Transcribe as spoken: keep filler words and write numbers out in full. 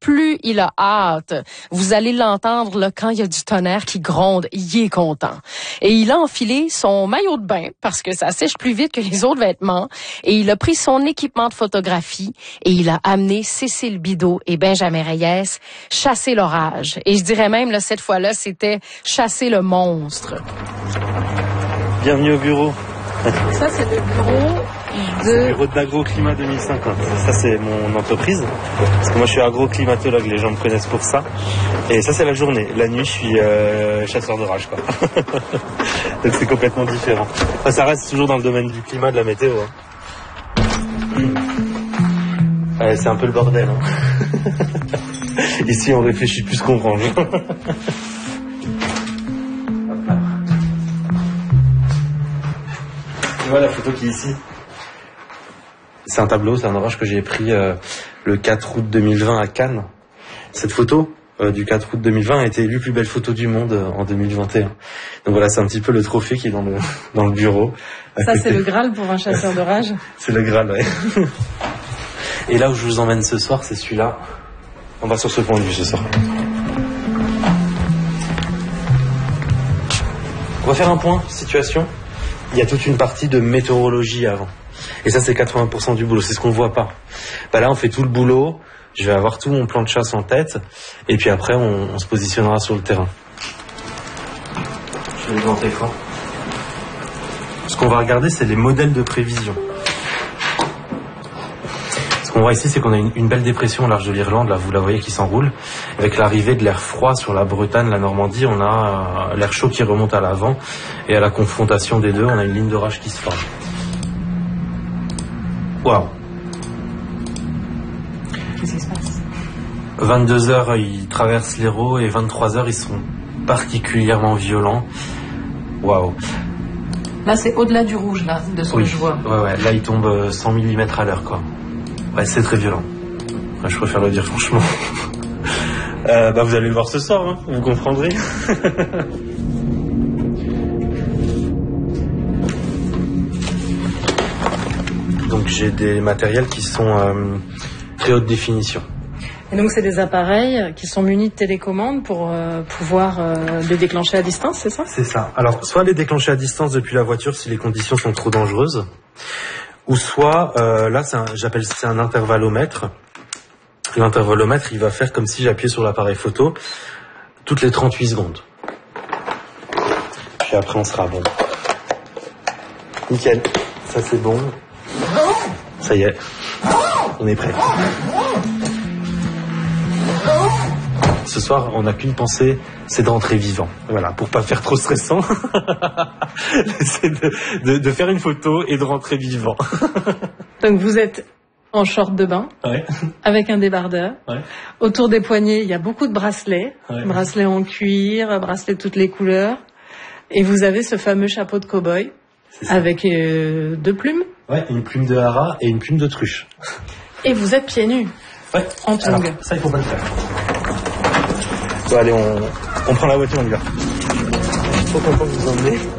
plus il a hâte. Vous allez l'entendre là, quand il y a du tonnerre qui gronde, il est content. Et il a enfilé son maillot de bain parce que ça sèche plus vite que les autres vêtements. Et il a pris son équipement de photographie et il a amené Cécile Bidot et Benjamin Reyes chasser l'orage. Et je dirais même, là, cette fois-là, c'était chasser le monstre. Bienvenue au bureau. Ça, c'est le bureau de... C'est le bureau d'Agroclimat deux mille cinquante. Ça, c'est mon entreprise. Parce que moi, je suis agroclimatologue. Les gens me connaissent pour ça. Et ça, c'est la journée. La nuit, je suis euh, chasseur d'orage, quoi. Donc, c'est complètement différent. Enfin, ça reste toujours dans le domaine du climat, de la météo. Hein. Ouais, c'est un peu le bordel. Hein. Ici, on réfléchit plus qu'on range. Tu vois la photo qui est ici? C'est un tableau, c'est un orage que j'ai pris euh, le quatre août deux mille vingt à Cannes. Cette photo euh, du quatre août deux mille vingt a été élue plus belle photo du monde euh, en deux mille vingt et un. Donc voilà, c'est un petit peu le trophée qui est dans le, dans le bureau. Ça, c'est le Graal pour un chasseur d'orage. C'est le Graal, ouais. Et là où je vous emmène ce soir, c'est celui-là. On va sur ce point de vue ce soir. On va faire un point, situation. Il y a toute une partie de météorologie avant. Et ça, c'est quatre-vingts pour cent du boulot. C'est ce qu'on voit pas. Bah là, on fait tout le boulot. Je vais avoir tout mon plan de chasse en tête. Et puis après, on, on se positionnera sur le terrain. Je vais le grand écran. Ce qu'on va regarder, c'est les modèles de prévision. Ce qu'on voit ici, c'est qu'on a une, une belle dépression au large de l'Irlande. Là, vous la voyez qui s'enroule. Avec l'arrivée de l'air froid sur la Bretagne, la Normandie, on a euh, l'air chaud qui remonte à l'avant. Et à la confrontation des deux, on a une ligne d'orage qui se forme. Waouh! Qu'est-ce qui se passe? vingt-deux heures, ils traversent l'Hérault et vingt-trois heures, ils sont particulièrement violents. Waouh! Là, c'est au-delà du rouge, là, de ce oui. que je vois. Ouais, ouais. Là, il tombe cent millimètres à l'heure, quoi. Ouais, c'est très violent. Ouais, je préfère le dire franchement. euh, bah, vous allez le voir ce soir, hein, vous comprendrez. Donc, j'ai des matériels qui sont euh, très haute définition. Et donc, c'est des appareils qui sont munis de télécommande pour euh, pouvoir euh, les déclencher à distance, c'est ça? C'est ça. Alors, soit les déclencher à distance depuis la voiture si les conditions sont trop dangereuses, ou soit, euh, là, c'est un, j'appelle c'est un intervallomètre. L'intervallomètre, il va faire comme si j'appuyais sur l'appareil photo toutes les trente-huit secondes. Puis après, on sera bon. Nickel. Ça, c'est bon. Ça y est. On est prêt. Ce soir, on n'a qu'une pensée, c'est de rentrer vivant. Voilà, pour pas faire trop stressant, c'est de, de, de faire une photo et de rentrer vivant. Donc vous êtes en short de bain, ouais. Avec un débardeur. Ouais. Autour des poignets, il y a beaucoup de bracelets, ouais. Bracelets en cuir, bracelets de toutes les couleurs. Et vous avez ce fameux chapeau de cow-boy avec euh, deux plumes. Ouais, une plume de hara et une plume d'autruche. Et vous êtes pieds nus. Ouais. En tongs. Ça, il faut pas le faire. Bon, allez, on, on prend la voiture, on y va. Trop content de vous emmener.